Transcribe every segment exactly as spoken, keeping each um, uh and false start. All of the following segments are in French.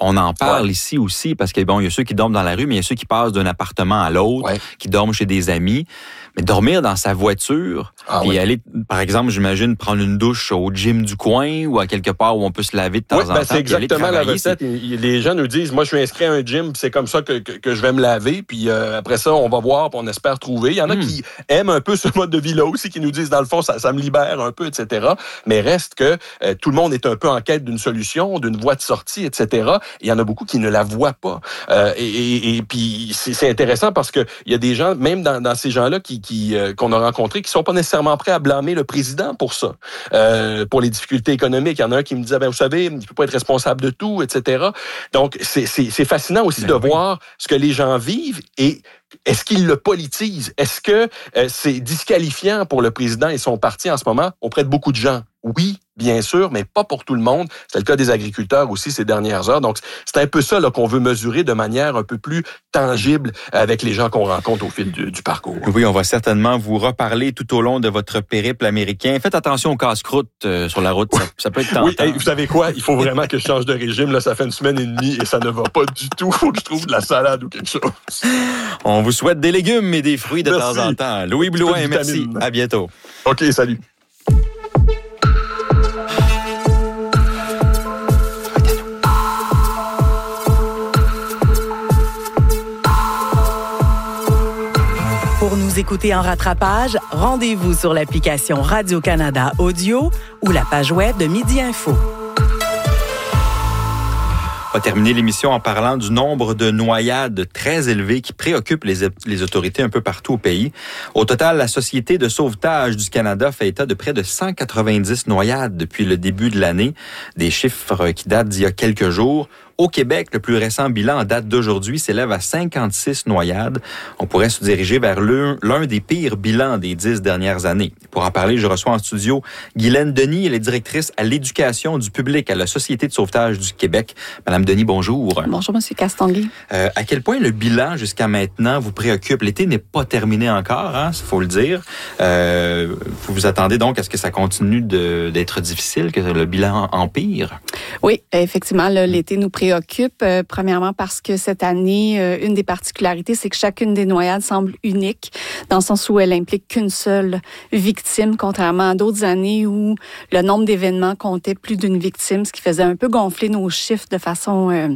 on en parle ouais. ici aussi parce que bon, il y a ceux qui dorment dans la rue, mais il y a ceux qui passent d'un appartement à l'autre, ouais. qui dorment chez des amis. Mais dormir dans sa voiture, ah, puis oui. aller, par exemple, j'imagine, prendre une douche au gym du coin ou à quelque part où on peut se laver de temps oui, en ben, temps. C'est exactement la recette. C'est... Les gens nous disent, moi, je suis inscrit à un gym, c'est comme ça que, que, que je vais me laver, puis euh, après ça, on va voir, puis on espère trouver. Il y en a mm. qui aiment un peu ce mode de vie-là aussi, qui nous disent, dans le fond, ça, ça me libère un peu, et cetera. Mais reste que euh, tout le monde est un peu en quête d'une solution, d'une voie de sortie, et cetera. Il y en a beaucoup qui ne la voient pas. Euh, et, et, et puis, c'est, c'est intéressant parce qu'il y a des gens, même dans, dans ces gens-là, qui, qui, euh, qu'on a rencontrés, qui sont pas nécessairement prêts à blâmer le président pour ça, euh, pour les difficultés économiques. Il y en a un qui me disait, ben, vous savez, il ne peut pas être responsable de tout, et cetera. Donc, c'est, c'est, c'est fascinant aussi ben de oui. voir ce que les gens vivent et est-ce qu'ils le politisent? Est-ce que euh, c'est disqualifiant pour le président et son parti en ce moment auprès de beaucoup de gens? Oui, bien sûr, mais pas pour tout le monde. C'est le cas des agriculteurs aussi ces dernières heures. Donc, c'est un peu ça là, qu'on veut mesurer de manière un peu plus tangible avec les gens qu'on rencontre au fil du, du parcours. Oui, on va certainement vous reparler tout au long de votre périple américain. Faites attention aux casse-croûtes euh, sur la route. Ça, ça peut être tentant. Oui, hey, vous savez quoi? Il faut vraiment que je change de régime. Là, ça fait une semaine et demie et ça ne va pas du tout. Il faut que je trouve de la salade ou quelque chose. On vous souhaite des légumes et des fruits de merci. temps en temps. Louis Blouin, merci. À bientôt. OK, salut. Pour nous écouter en rattrapage, rendez-vous sur l'application Radio-Canada Audio ou la page web de Midi Info. On va terminer l'émission en parlant du nombre de noyades très élevé qui préoccupe les, les autorités un peu partout au pays. Au total, la Société de sauvetage du Canada fait état de près de cent quatre-vingt-dix noyades depuis le début de l'année, des chiffres qui datent d'il y a quelques jours. Au Québec, le plus récent bilan en date d'aujourd'hui s'élève à cinquante-six noyades. On pourrait se diriger vers l'un, l'un des pires bilans des dix dernières années. Pour en parler, je reçois en studio Guylaine Denis, elle est directrice à l'éducation du public à la Société de sauvetage du Québec. Madame Denis, bonjour. Bonjour, Monsieur Castonguay. Euh, à quel point le bilan jusqu'à maintenant vous préoccupe? L'été n'est pas terminé encore, hein, il faut le dire. Euh, vous vous attendez donc à ce que ça continue de, d'être difficile, que le bilan empire? Oui, effectivement, là, l'été nous préoccupe. Euh, premièrement parce que cette année, euh, une des particularités, c'est que chacune des noyades semble unique, dans le sens où elle implique qu'une seule victime, contrairement à d'autres années où le nombre d'événements comptait plus d'une victime, ce qui faisait un peu gonfler nos chiffres de façon euh,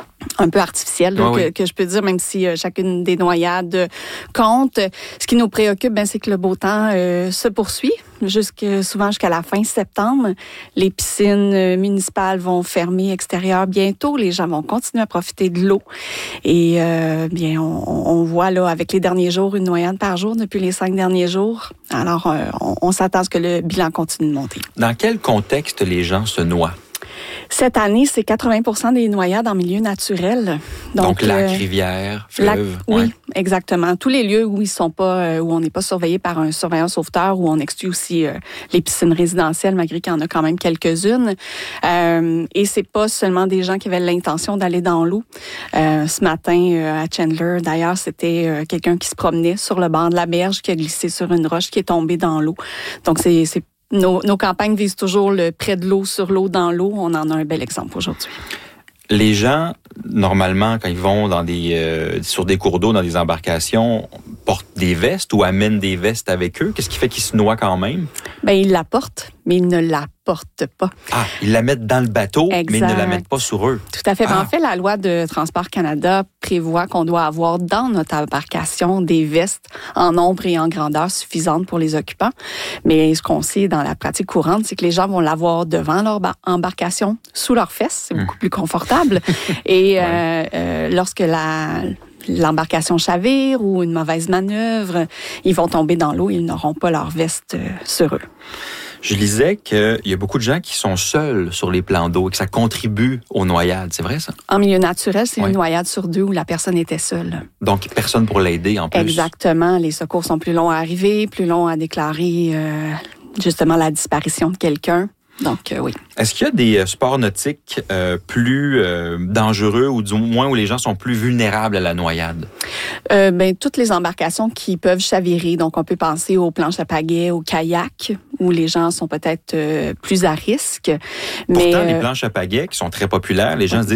un peu artificielle, là, ah oui. que, que je peux dire, même si euh, chacune des noyades euh, compte. Ce qui nous préoccupe, ben, c'est que le beau temps euh, se poursuit, jusque, souvent jusqu'à la fin septembre. Les piscines euh, municipales vont fermer extérieures bientôt. Les gens vont continuer à profiter de l'eau. Et euh, bien, on, on voit là, avec les derniers jours, une noyade par jour depuis les cinq derniers jours. Alors, euh, on, on s'attend à ce que le bilan continue de monter. Dans quel contexte les gens se noient? Cette année, c'est quatre-vingts pour cent des noyades en milieu naturel. Donc, Donc lac, euh, rivière, fleuve. Lac, oui, ouais. exactement. Tous les lieux où ils sont pas, où on n'est pas surveillé par un surveillant sauveteur, où on exclut aussi euh, les piscines résidentielles, malgré qu'il y en a quand même quelques-unes. Euh, et c'est pas seulement des gens qui avaient l'intention d'aller dans l'eau. Euh, ce matin, euh, à Chandler, d'ailleurs, c'était euh, quelqu'un qui se promenait sur le bord de la berge, qui a glissé sur une roche, qui est tombé dans l'eau. Donc, c'est, c'est Nos, nos campagnes visent toujours le près de l'eau, sur l'eau, dans l'eau. On en a un bel exemple aujourd'hui. Les gens, normalement, quand ils vont dans des, euh, sur des cours d'eau, dans des embarcations, portent des vestes ou amènent des vestes avec eux. Qu'est-ce qui fait qu'ils se noient quand même? Bien, ils la portent, mais ils ne la portent pas. Ah, ils la mettent dans le bateau, exact. Mais ils ne la mettent pas sur eux. Tout à fait. Ah. En fait, la loi de Transport Canada prévoit qu'on doit avoir dans notre embarcation des vestes en nombre et en grandeur suffisante pour les occupants. Mais ce qu'on sait dans la pratique courante, c'est que les gens vont l'avoir devant leur embarcation, sous leurs fesses. C'est mmh. beaucoup plus confortable. Et ouais. euh, euh, lorsque la... l'embarcation chavire ou une mauvaise manœuvre, ils vont tomber dans l'eau et ils n'auront pas leur veste sur eux. Je lisais qu'il y a beaucoup de gens qui sont seuls sur les plans d'eau et que ça contribue aux noyades. C'est vrai, ça? En milieu naturel, c'est oui. une noyade sur deux où la personne était seule. Donc, personne pour l'aider en plus. Exactement. Les secours sont plus longs à arriver, plus longs à déclarer euh, justement la disparition de quelqu'un. Donc, euh, oui. Est-ce qu'il y a des sports nautiques euh, plus euh, dangereux ou du moins où les gens sont plus vulnérables à la noyade? Euh, ben, toutes les embarcations qui peuvent chavirer. Donc, on peut penser aux planches à pagaie, aux kayaks, où les gens sont peut-être euh, plus à risque. Pourtant, Mais, les planches à pagaie, qui sont très populaires, les gens oui. se disent...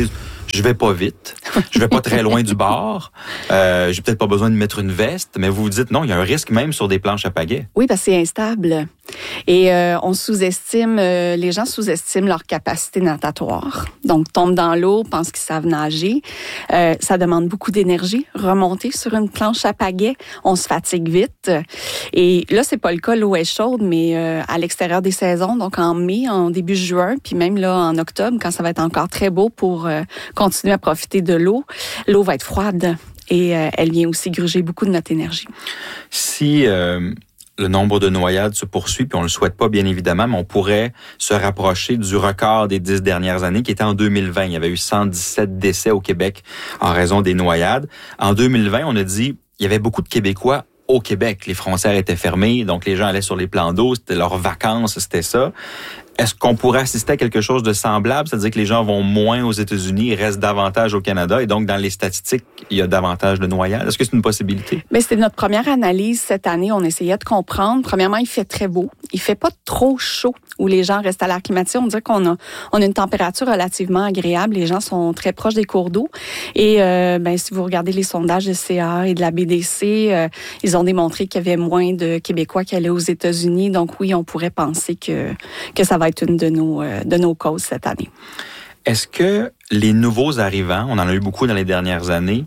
je vais pas vite, je vais pas très loin du bord, euh, j'ai peut-être pas besoin de mettre une veste, mais vous vous dites non, il y a un risque même sur des planches à pagaie. Oui, parce que c'est instable. Et euh, on sous-estime, euh, les gens sous-estiment leur capacité natatoire. Donc, tombent dans l'eau, pensent qu'ils savent nager. Euh, ça demande beaucoup d'énergie. Remonter sur une planche à pagaie, on se fatigue vite. Et là, c'est pas le cas, l'eau est chaude, mais euh, à l'extérieur des saisons, donc en mai, en début juin, puis même là en octobre, quand ça va être encore très beau pour euh, continuer à profiter de l'eau, l'eau va être froide et euh, elle vient aussi gruger beaucoup de notre énergie. Si euh, le nombre de noyades se poursuit, puis on le souhaite pas bien évidemment, mais on pourrait se rapprocher du record des dix dernières années qui était en deux mille vingt. Il y avait eu cent dix-sept décès au Québec en raison des noyades. En deux mille vingt, on a dit il y avait beaucoup de Québécois au Québec. Les frontières étaient fermées, donc les gens allaient sur les plans d'eau, c'était leurs vacances, c'était ça. Est-ce qu'on pourrait assister à quelque chose de semblable? C'est-à-dire que les gens vont moins aux États-Unis et restent davantage au Canada, et donc dans les statistiques, il y a davantage de noyades. Est-ce que c'est une possibilité? Mais c'était notre première analyse cette année. On essayait de comprendre. Premièrement, il fait très beau. Il fait pas trop chaud où les gens restent à l'air climatisé. On dirait qu'on a, on a une température relativement agréable. Les gens sont très proches des cours d'eau. Et euh, ben, si vous regardez les sondages de C A et de la B D C, euh, ils ont démontré qu'il y avait moins de Québécois qui allaient aux États-Unis. Donc oui, on pourrait penser que, que ça va être une de nos, euh, de nos causes cette année. Est-ce que les nouveaux arrivants, on en a eu beaucoup dans les dernières années,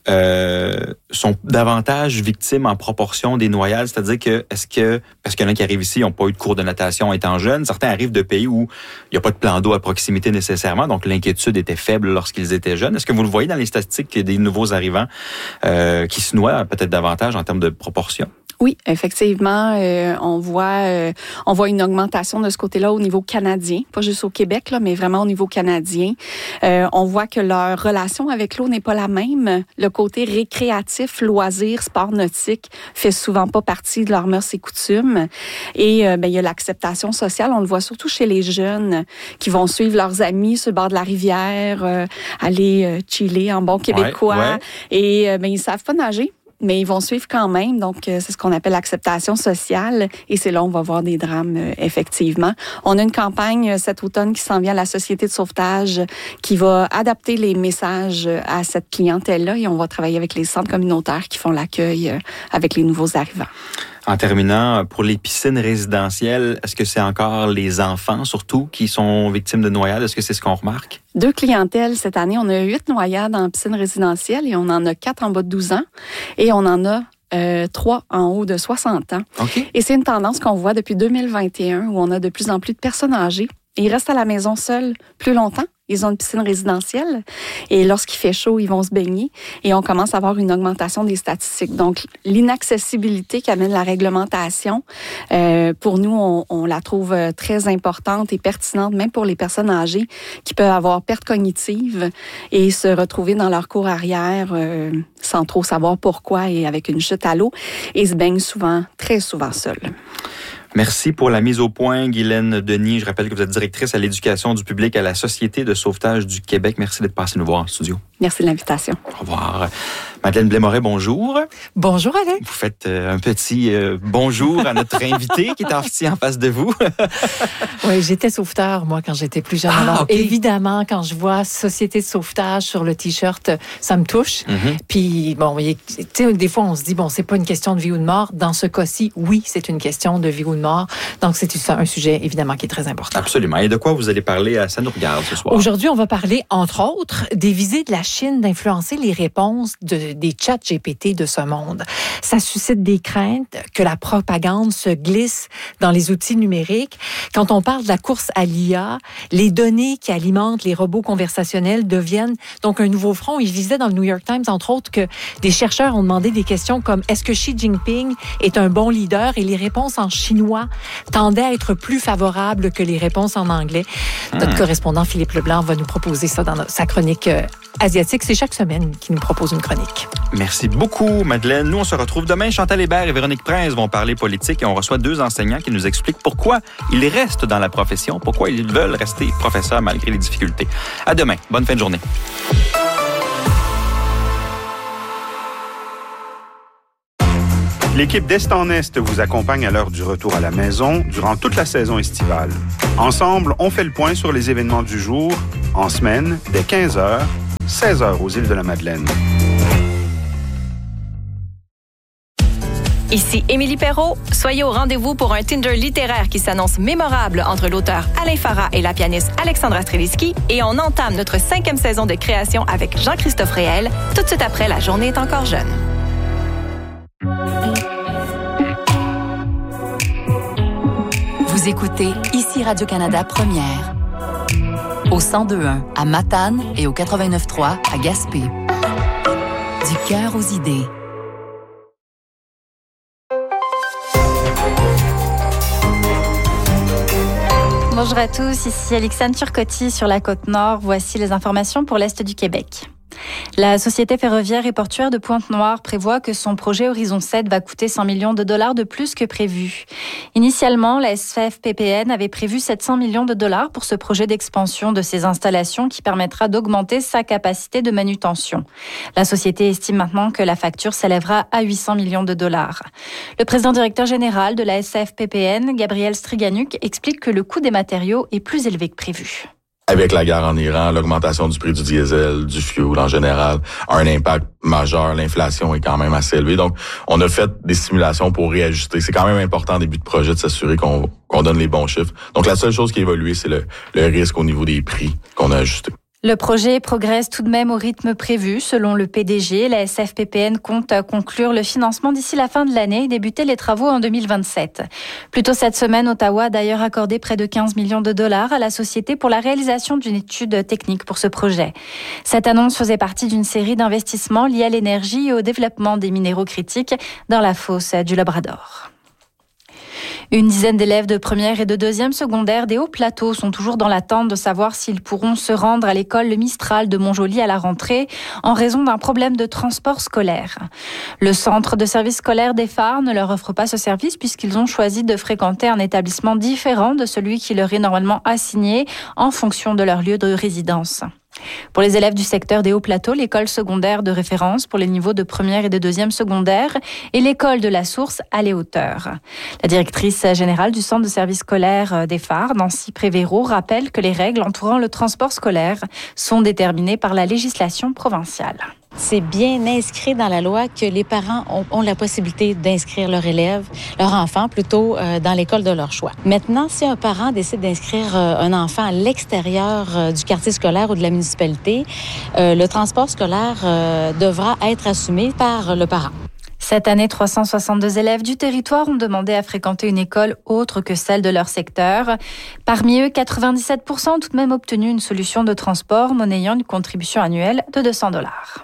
euh, sont davantage victimes en proportion des noyades? C'est-à-dire que, est-ce que, parce qu'il y en a qui arrivent ici, ils n'ont pas eu de cours de natation étant jeunes, certains arrivent de pays où il n'y a pas de plan d'eau à proximité nécessairement, donc l'inquiétude était faible lorsqu'ils étaient jeunes. Est-ce que vous le voyez dans les statistiques des nouveaux arrivants euh, qui se noient peut-être davantage en termes de proportion? Oui, effectivement, euh, on voit euh, on voit une augmentation de ce côté-là au niveau canadien, pas juste au Québec là, mais vraiment au niveau canadien. Euh, on voit que leur relation avec l'eau n'est pas la même. Le côté récréatif, loisir, sport nautique fait souvent pas partie de leurs mœurs et coutumes. Et euh, ben il y a l'acceptation sociale. On le voit surtout chez les jeunes qui vont suivre leurs amis sur le bord de la rivière, euh, aller euh, chiller en bon québécois. Ouais, ouais. Et euh, ben ils savent pas nager, mais ils vont suivre quand même. Donc, c'est ce qu'on appelle l'acceptation sociale. Et c'est là où on va voir des drames, euh, effectivement. On a une campagne cet automne qui s'en vient à la Société de sauvetage qui va adapter les messages à cette clientèle-là. Et on va travailler avec les centres communautaires qui font l'accueil euh, avec les nouveaux arrivants. En terminant, pour les piscines résidentielles, est-ce que c'est encore les enfants, surtout, qui sont victimes de noyades? Est-ce que c'est ce qu'on remarque? Deux clientèles cette année. On a huit noyades en piscine résidentielle et on en a quatre en bas de douze ans. Et on en a euh, trois en haut de soixante ans. Okay. Et c'est une tendance qu'on voit depuis deux mille vingt et un où on a de plus en plus de personnes âgées. Et ils restent à la maison seuls plus longtemps. Ils ont une piscine résidentielle et lorsqu'il fait chaud, ils vont se baigner et on commence à avoir une augmentation des statistiques. Donc, l'inaccessibilité qu'amène la réglementation, euh, pour nous, on, on la trouve très importante et pertinente, même pour les personnes âgées qui peuvent avoir perte cognitive et se retrouver dans leur cour arrière euh, sans trop savoir pourquoi et avec une chute à l'eau et se baignent souvent, très souvent seuls. Merci pour la mise au point, Guylaine Denis. Je rappelle que vous êtes directrice à l'éducation du public à la Société de sauvetage du Québec. Merci d'être passée nous voir en studio. Merci de l'invitation. Au revoir. Madeleine Blais-Moret, bonjour. Bonjour, Alain. Vous faites euh, un petit euh, bonjour à notre invité qui est assis en face de vous. Oui, j'étais sauveteur, moi, quand j'étais plus jeune. Ah, Alors, okay. Évidemment, quand je vois Société de sauvetage sur le T-shirt, ça me touche. Mm-hmm. Puis, bon, tu sais, des fois, on se dit, bon, c'est pas une question de vie ou de mort. Dans ce cas-ci, oui, c'est une question de vie ou de mort. Donc, c'est un sujet, évidemment, qui est très important. Absolument. Et de quoi vous allez parler? Ça nous regarde ce soir. Aujourd'hui, on va parler, entre autres, des visées de la Chine d'influencer les réponses de, des chats G P T de ce monde. Ça suscite des craintes que la propagande se glisse dans les outils numériques. Quand on parle de la course à l'I A, les données qui alimentent les robots conversationnels deviennent donc un nouveau front. Il disait dans le New York Times, entre autres, que des chercheurs ont demandé des questions comme « Est-ce que Xi Jinping est un bon leader? » Et les réponses en chinois tendaient à être plus favorables que les réponses en anglais. Notre mmh. correspondant Philippe Leblanc va nous proposer ça dans sa chronique euh, asiatique. C'est chaque semaine qu'il nous propose une chronique. Merci beaucoup, Madeleine. Nous, on se retrouve demain. Chantal Hébert et Véronique Prince vont parler politique et on reçoit deux enseignants qui nous expliquent pourquoi ils restent dans la profession, pourquoi ils veulent rester professeurs malgré les difficultés. À demain. Bonne fin de journée. L'équipe d'Est en Est vous accompagne à l'heure du retour à la maison durant toute la saison estivale. Ensemble, on fait le point sur les événements du jour En semaine, dès quinze heures, seize heures aux îles de la Madeleine. Ici Émilie Perrault. Soyez au rendez-vous pour un Tinder littéraire qui s'annonce mémorable entre l'auteur Alain Farah et la pianiste Alexandra Streliski. Et on entame notre cinquième saison de création avec Jean-Christophe Réel, tout de suite après La journée est encore jeune. Vous écoutez ici Radio-Canada Première. Au cent deux point un à Matane et au quatre-vingt-neuf point trois à Gaspé. Du cœur aux idées. Bonjour à tous, ici Alexandre Turcotti sur la Côte-Nord. Voici les informations pour l'Est du Québec. La Société ferroviaire et portuaire de Pointe-Noire prévoit que son projet Horizon sept va coûter cent millions de dollars de plus que prévu. Initialement, la S F P P N avait prévu sept cents millions de dollars pour ce projet d'expansion de ses installations qui permettra d'augmenter sa capacité de manutention. La société estime maintenant que la facture s'élèvera à huit cents millions de dollars. Le président directeur général de la S F P P N, Gabriel Striganuk, explique que le coût des matériaux est plus élevé que prévu. Avec la guerre en Iran, l'augmentation du prix du diesel, du fuel en général, a un impact majeur. L'inflation est quand même assez élevée. Donc, on a fait des simulations pour réajuster. C'est quand même important en début de projet de s'assurer qu'on, qu'on donne les bons chiffres. Donc, la seule chose qui a évolué, c'est le, le risque au niveau des prix qu'on a ajusté. Le projet progresse tout de même au rythme prévu. Selon le P D G, la S F P P N compte conclure le financement d'ici la fin de l'année et débuter les travaux en deux mille vingt-sept. Plus tôt cette semaine, Ottawa a d'ailleurs accordé près de quinze millions de dollars à la société pour la réalisation d'une étude technique pour ce projet. Cette annonce faisait partie d'une série d'investissements liés à l'énergie et au développement des minéraux critiques dans la fosse du Labrador. Une dizaine d'élèves de première et de deuxième secondaire des Hauts-Plateaux sont toujours dans l'attente de savoir s'ils pourront se rendre à l'école Le Mistral de Montjoly à la rentrée en raison d'un problème de transport scolaire. Le centre de service scolaire des Phares ne leur offre pas ce service puisqu'ils ont choisi de fréquenter un établissement différent de celui qui leur est normalement assigné en fonction de leur lieu de résidence. Pour les élèves du secteur des Hauts-Plateaux, l'école secondaire de référence pour les niveaux de première et de deuxième secondaire et l'école de la Source à les hauteurs. La directrice générale du centre de service scolaire des Phares, Nancy Prévéraud, rappelle que les règles entourant le transport scolaire sont déterminées par la législation provinciale. C'est bien inscrit dans la loi que les parents ont, ont la possibilité d'inscrire leur élève, leur enfant plutôt, euh, dans l'école de leur choix. Maintenant, si un parent décide d'inscrire euh, un enfant à l'extérieur euh, du quartier scolaire ou de la municipalité, euh, le transport scolaire euh, devra être assumé par le parent. Cette année, trois cent soixante-deux élèves du territoire ont demandé à fréquenter une école autre que celle de leur secteur. Parmi eux, quatre-vingt-dix-sept pour cent ont tout de même obtenu une solution de transport monnayant une contribution annuelle de deux cents dollars.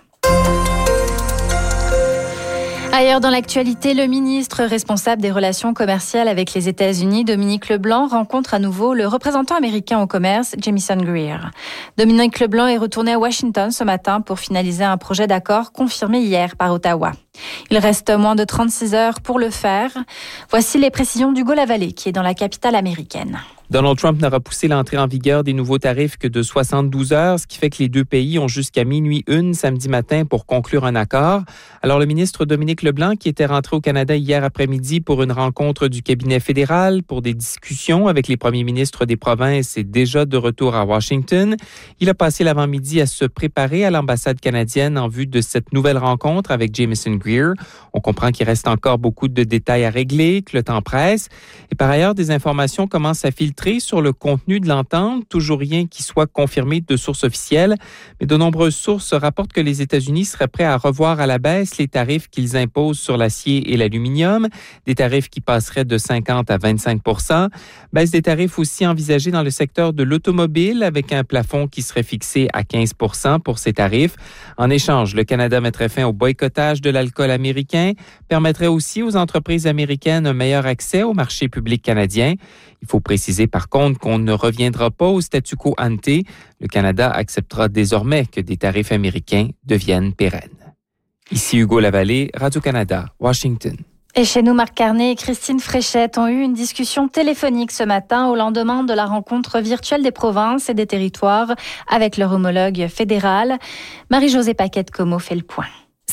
Ailleurs dans l'actualité, le ministre responsable des relations commerciales avec les États-Unis, Dominique LeBlanc, rencontre à nouveau le représentant américain au commerce, Jamieson Greer. Dominique LeBlanc est retourné à Washington ce matin pour finaliser un projet d'accord confirmé hier par Ottawa. Il reste moins de trente-six heures pour le faire. Voici les précisions d'Hugo Lavallée, qui est dans la capitale américaine. Donald Trump n'aura poussé l'entrée en vigueur des nouveaux tarifs que de soixante-douze heures, ce qui fait que les deux pays ont jusqu'à minuit une samedi matin pour conclure un accord. Alors, le ministre Dominique LeBlanc, qui était rentré au Canada hier après-midi pour une rencontre du cabinet fédéral pour des discussions avec les premiers ministres des provinces, est déjà de retour à Washington. Il a passé l'avant-midi à se préparer à l'ambassade canadienne en vue de cette nouvelle rencontre avec Jamieson Greer. On comprend qu'il reste encore beaucoup de détails à régler, que le temps presse. Et par ailleurs, des informations commencent à filtrer sur le contenu de l'entente, toujours rien qui soit confirmé de sources officielles, mais de nombreuses sources rapportent que les États-Unis seraient prêts à revoir à la baisse les tarifs qu'ils imposent sur l'acier et l'aluminium, des tarifs qui passeraient de cinquante à vingt-cinq pour cent, baisse des tarifs aussi envisagés dans le secteur de l'automobile avec un plafond qui serait fixé à quinze pour cent pour ces tarifs. En échange, le Canada mettrait fin au boycottage de l'alcool américain, permettrait aussi aux entreprises américaines un meilleur accès au marché public canadien. Il faut préciser par contre qu'on ne reviendra pas au statu quo ante. Le Canada acceptera désormais que des tarifs américains deviennent pérennes. Ici Hugo Lavallée, Radio-Canada, Washington. Et chez nous, Marc Carnet et Christine Fréchette ont eu une discussion téléphonique ce matin au lendemain de la rencontre virtuelle des provinces et des territoires avec leur homologue fédéral. Marie-Josée Paquette-Comeau fait le point.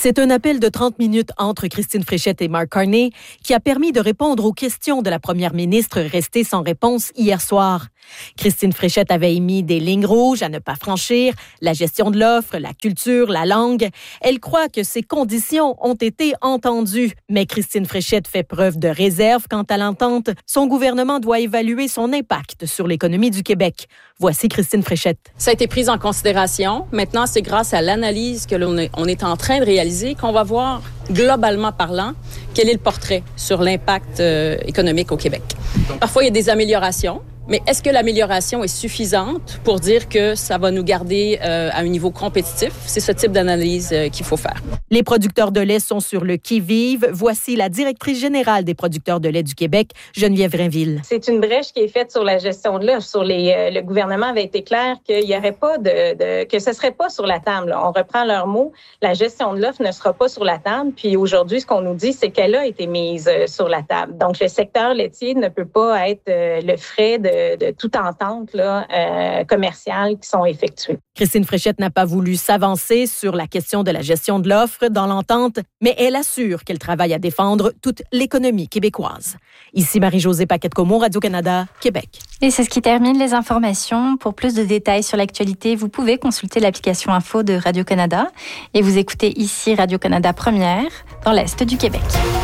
C'est un appel de trente minutes entre Christine Fréchette et Mark Carney qui a permis de répondre aux questions de la première ministre restée sans réponse hier soir. Christine Fréchette avait émis des lignes rouges à ne pas franchir, la gestion de l'offre, la culture, la langue. Elle croit que ces conditions ont été entendues. Mais Christine Fréchette fait preuve de réserve quant à l'entente. Son gouvernement doit évaluer son impact sur l'économie du Québec. Voici Christine Fréchette. Ça a été pris en considération. Maintenant, c'est grâce à l'analyse que l'on est, on est en train de réaliser qu'on va voir, globalement parlant, quel est le portrait sur l'impact euh, économique au Québec. Parfois, il y a des améliorations. Mais est-ce que l'amélioration est suffisante pour dire que ça va nous garder euh, à un niveau compétitif? C'est ce type d'analyse euh, qu'il faut faire. Les producteurs de lait sont sur le qui-vive. Voici la directrice générale des producteurs de lait du Québec, Geneviève Rainville. C'est une brèche qui est faite sur la gestion de l'offre. Sur les, euh, le gouvernement avait été clair qu'il y aurait pas de, de que ce serait pas sur la table. Là. On reprend leurs mots. La gestion de l'offre ne sera pas sur la table. Puis aujourd'hui, ce qu'on nous dit, c'est qu'elle a été mise euh, sur la table. Donc le secteur laitier ne peut pas être euh, le frais de De, de toute entente là, euh, commerciale qui sont effectuées. Christine Fréchette n'a pas voulu s'avancer sur la question de la gestion de l'offre dans l'entente, mais elle assure qu'elle travaille à défendre toute l'économie québécoise. Ici Marie-Josée Paquette-Comont, Radio-Canada, Québec. Et c'est ce qui termine les informations. Pour plus de détails sur l'actualité, vous pouvez consulter l'application Info de Radio-Canada et vous écoutez ici Radio-Canada Première dans l'Est du Québec.